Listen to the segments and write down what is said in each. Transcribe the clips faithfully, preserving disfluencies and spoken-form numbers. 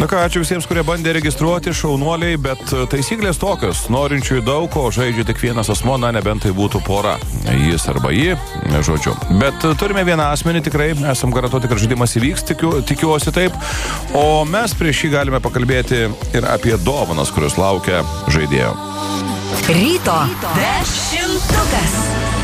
Na ką, ačiū visiems, kurie bandė registruoti, šaunuoliai, bet taisyklės tokios. Norinčiųjų daug, o žaidžia tik vienas asmuo, na nebent tai būtų pora. Jis arba ji, žodžiu. Bet turime vieną asmenį, tikrai esam garantuoti, kad žaidimas įvyks, tikiu, tikiuosi taip. O mes prieš jį galime pakalbėti ir apie dovanas, kurios laukia žaidėjo. Ryto dešimtukas.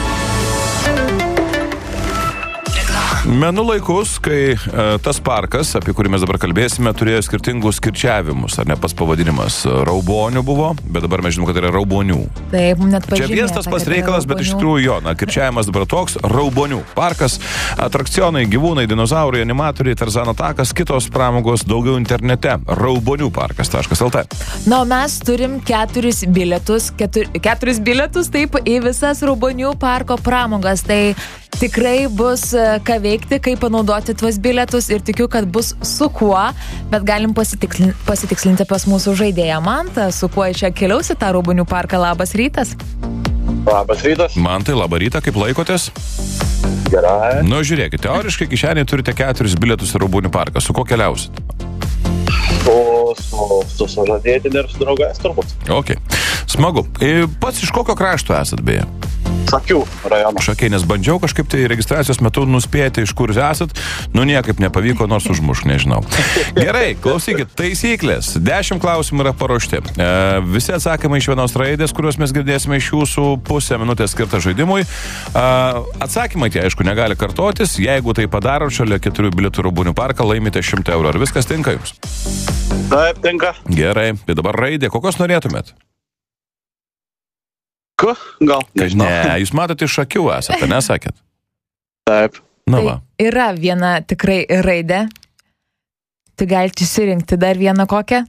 Menų laikus, kai e, tas parkas, apie kurį mes dabar kalbėsime, turėjo skirtingus kirčiavimus, ar ne pats pavadinimas Raubonių buvo, bet dabar mes žinom, kad yra Raubonių. Taip, net pažymėta. Čia vienas tas pas reikalas, bet iš tikrųjų jo, na, kirčiavimas dabar toks, Raubonių parkas, atrakcionai, gyvūnai, dinozaurai, animatoriai, Tarzano takas, kitos pramogos daugiau internete, raubonių parkas taškas el tė. Na, o mes turim keturis bilietus, ketur, keturis bilietus, taip, į visas Raubonių parko pramogas, tai tikrai bus ką veikti, kaip panaudoti tuos bilietus ir tikiu, kad bus su kuo, bet galim pasitikslinti, pasitikslinti pas mūsų žaidėją Mantą, su kuo čia keliausi tą Raubonių parką. Labas rytas. Labas rytas. Mantai, labą rytą, kaip laikotės? Gerai. Nu, žiūrėkite, teoriškai kišenėje turite keturis bilietus į Raubonių parką. Su kuo keliausit? Su, su, su sužadėtine ir su draugais turbūt. Ok, smagu. E, pats iš kokio krašto esat beje? Šakių rajono. Šakiai, nes bandžiau kažkaip tai registracijos metu nuspėti, iš kur esat, nu niekaip nepavyko, nors užmuš, nežinau. Gerai, klausykit, taisyklės. Dešimt klausimų yra paruošti. E, visi atsakymai iš vienos raidės, kuriuos mes girdėsime iš jūsų, pusę minutės skirtą žaidimui. E, atsakymai tie, aišku, negali kartotis. Jeigu tai padaro, šalia keturių bilietų Raubonių parką laimite šimtą eurų. Ar viskas tinka jums? Taip, tinka. Gerai, tai dabar raidė. Kokios norėtumėt? Ku? Gal, nežinau. Ne, jūs matote iš akių esate, nesakėt? Taip. Na Tai va. yra viena tikrai raidė. Tai galite išsirinkti dar vieną kokią?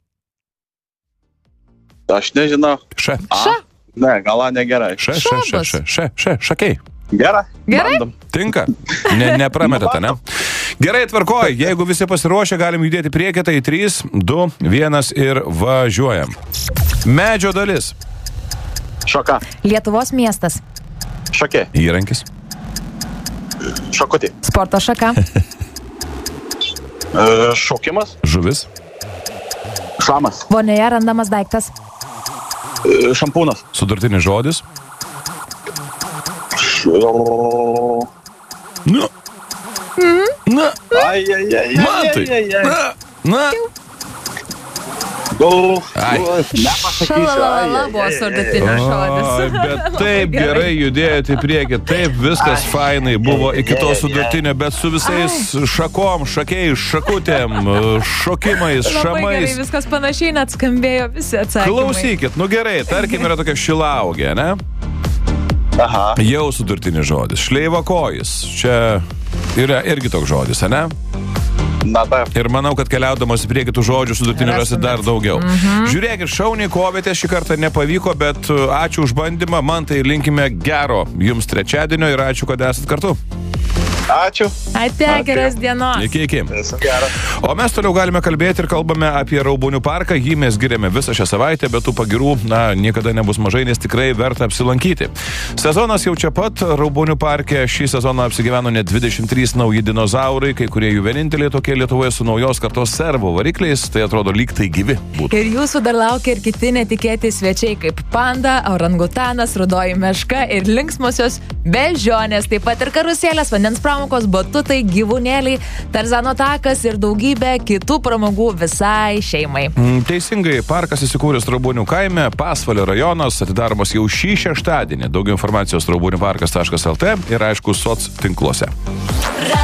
Aš nežinau. Še. A? Ša. Ne, gal negerai. Še, še, še, še, še, še, šakiai. Gerai. Gerai? Bandom. Tinka? Ne, neprametate, ne? Gerai, tvarkoj. Jeigu visi pasiruošę, galim judėti priekį, tai trys, du, vienas ir važiuojam. Medžio dalis. Šoka. Lietuvos miestas. Šokė. Įrankis. Šokutė. Sporto šaka. E, šokimas. Žuvis. Šamas. Vonioje randamas daiktas. E, šampūnas. Sudurtinis žodis. Š... Nu. Na. Ai, ai, ai, ai, Mantai. ai, ai, ai. Na. Na. Gal, Ai. nepasakysiu. Šalalala Ai, buvo ai, ai, sudurtinio ai. žodis. O, bet taip gerai judėjote į priekį, taip viskas fainai buvo iki to sudurtinio, bet su visais šakom, šakiais, šakutėm, šokimais, Labai gerai, šamais. viskas panašiai net skambėjo visi atsakymai. Klausykit, nu gerai, tarkim yra tokia šilaugė, ne? Aha. Jau sudurtinis žodis. Šleivakojis. Čia yra irgi toks žodis, ne? Na taip. Ir manau, kad keliaudamas į priekį tų žodžių sudurtinių rasi dar daugiau. Mhm. Žiūrėkit, šauniai kovėte, šį kartą nepavyko, bet ačiū už bandymą. Man tai linkime gero jums trečiadienio ir ačiū, kad esat kartu. Ačiū. Ate, geras dienos. Iki, iki. Viso gero. O mes toliau galime kalbėti ir kalbame apie Raubonių parką. Jį mes giriame visą šią savaitę, bet tų pagirų, na, niekada nebus mažai, nes tikrai verta apsilankyti. Sezonas jau čia pat. Raubonių parke šį sezoną apsigyveno net dvidešimt trys nauji dinozaurai, kai kurie jų vieninteliai tokie Lietuvoje su naujos kartos servo varikliais. Tai atrodo lyg tai gyvi būtų. Ir jūsų dar laukia ir kiti netikėti svečiai kaip panda, orangutanas, rudoji meška ir linksmosios bežionės. Taip pat ir karuselės, vandens pramogos, batutai, gyvūnėliai, Tarzano takas ir daugybė kitų pramogų visai šeimai. Teisingai, parkas įsikūręs Raubonių kaime, Pasvalio rajonas, atidaromas jau šį šeštadienį. Daugiau informacijos raubonių parkas taškas el tė ir aišku soc tinkluose.